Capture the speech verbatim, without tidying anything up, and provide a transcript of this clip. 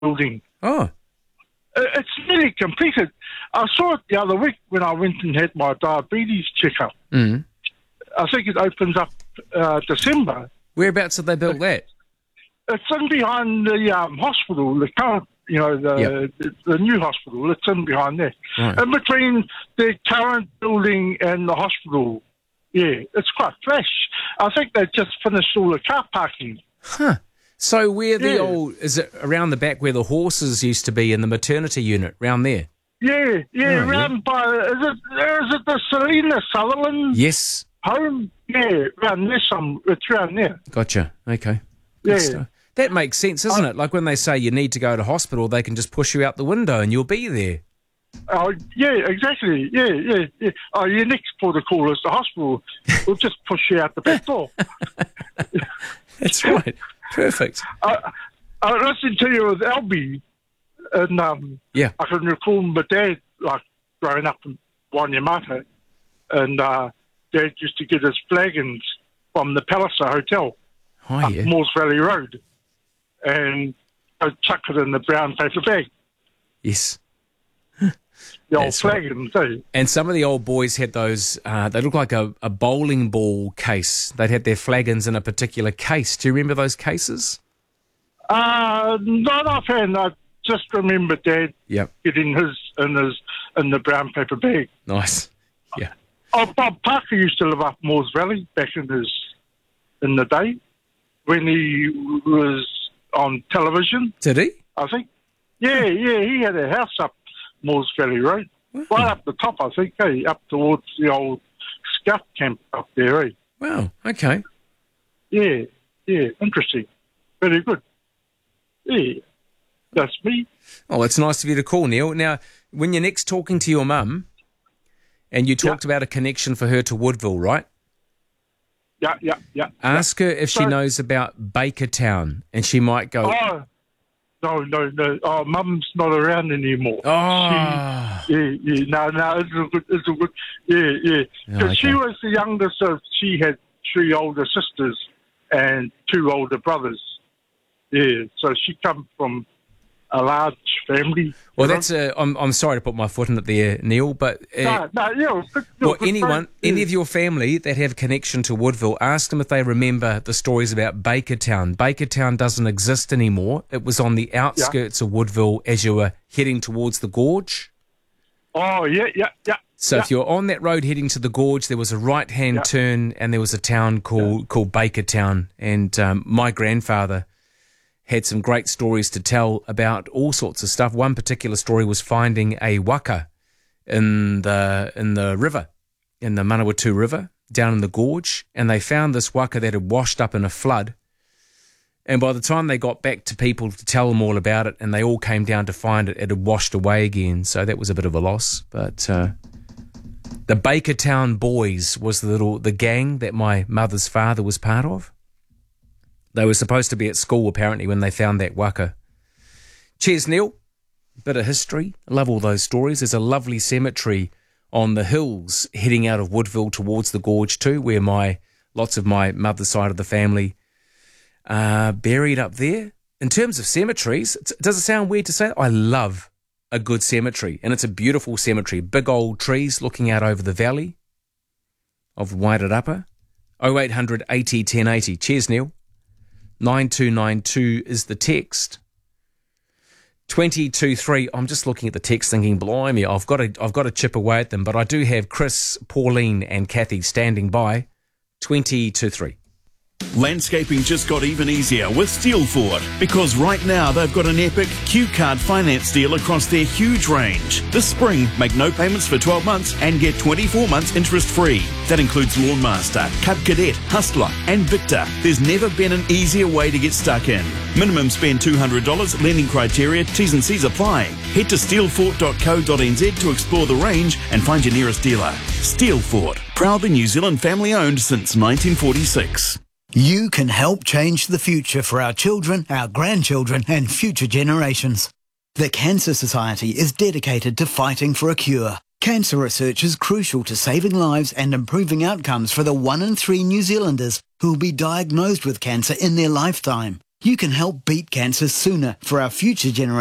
building. Oh. It's nearly completed. I saw it the other week when I went and had my diabetes checkup. Mm. I think it opens up uh, December. Whereabouts have they built that? It's in behind the um, hospital, the current, you know, the, Yep. the the new hospital. It's in behind there. Right. In between the current building and the hospital. Yeah, it's quite fresh. I think they've just finished all the car parking. Huh. So where the Yeah. old, is it around the back where the horses used to be in the maternity unit, round there? Yeah, yeah, Oh, round by, is it, is it the Selena Sutherland Yes. home? Yeah, around there, some, it's around there. Gotcha. Okay. Good Yeah. stuff. That makes sense, doesn't it? Like when they say you need to go to hospital, they can just push you out the window and you'll be there. Oh, yeah, exactly. Yeah, yeah, yeah. Oh, your next port of call is the hospital. We'll just push you out the back door. That's right. Perfect. I, I listened to you with Albie, and um, Yeah. I can recall my dad, like, growing up in Wainyamata, and uh, Dad used to get his flagons from the Palliser Hotel Oh, up yeah. Moores Valley Road, and I'd chuck it in the brown paper bag, Yes. the old That's right. flagons, eh? And some of the old boys had those, uh, they look like a, a bowling ball case. They'd had their flagons in a particular case. Do you remember those cases? Uh, not offhand. I just remember Dad Yep. getting his in his in the brown paper bag. Nice. Yeah. Oh, Bob Parker used to live up Moores Valley back in his in the day when he was on television. Did he? I think. Yeah, yeah, he had a house up Moores Valley Road, Wow. right up the top. I think, eh, up towards the old scout camp up there. Eh? Wow. Okay. Yeah, yeah, interesting, very good. Yeah, that's me. Oh, it's nice of you to call, Neil. Now, when you're next talking to your mum, and you talked about a connection for her to Woodville, right? Yeah, yeah, yeah. Ask her if she So- knows about Bakertown, and she might go, Oh, no, no, no. Oh, Mum's not around anymore. oh, She, yeah, yeah. No, no, it's a good, it's a good. Yeah, yeah. Because Oh, okay. she was the youngest of. She had three older sisters and two older brothers. Yeah, so she come from a large family. well, you know? that's a, I'm, I'm sorry to put my foot in it there, Neil, but uh, no, no, yeah. Good, well, good anyone, friend. any Yeah. of your family that have connection to Woodville, ask them if they remember the stories about Bakertown. Bakertown doesn't exist anymore. It was on the outskirts of Woodville as you were heading towards the gorge. Oh, yeah, yeah, yeah. So yeah. if you're on that road heading to the gorge, there was a right-hand Yeah. turn and there was a town called called Bakertown. And um, my grandfather had some great stories to tell about all sorts of stuff. One particular story was finding a waka in the in the river, in the Manawatu River, down in the gorge, and they found this waka that had washed up in a flood. And by the time they got back to people to tell them all about it, and they all came down to find it, it had washed away again. So that was a bit of a loss. But uh, the Bakertown Boys was the little the gang that my mother's father was part of. They were supposed to be at school, apparently, when they found that waka. Cheers, Neil. Bit of history. I love all those stories. There's a lovely cemetery on the hills heading out of Woodville towards the gorge too, where my lots of my mother's side of the family are buried up there. In terms of cemeteries, it's- does it sound weird to say? I love a good cemetery, and it's a beautiful cemetery. Big old trees looking out over the valley of Wairarapa. oh eight hundred eighty ten eighty. Cheers, Neil. nine two nine two is the text. two two three. I'm just looking at the text thinking, blimey, I've got to, I've got to chip away at them, but I do have Chris, Pauline and Kathy standing by. two two three. Landscaping just got even easier with Steelford because right now they've got an epic Q Card finance deal across their huge range. This spring, make no payments for twelve months and get twenty-four months interest free. That includes Lawnmaster, Cub Cadet, Hustler and Victor. There's never been an easier way to get stuck in. Minimum spend two hundred dollars, lending criteria, T's and C's apply. Head to steelfort dot co dot n z to explore the range and find your nearest dealer. Steelfort, proudly New Zealand family owned since nineteen forty-six. You can help change the future for our children, our grandchildren and future generations. The Cancer Society is dedicated to fighting for a cure. Cancer research is crucial to saving lives and improving outcomes for the one in three New Zealanders who will be diagnosed with cancer in their lifetime. You can help beat cancer sooner for our future generations.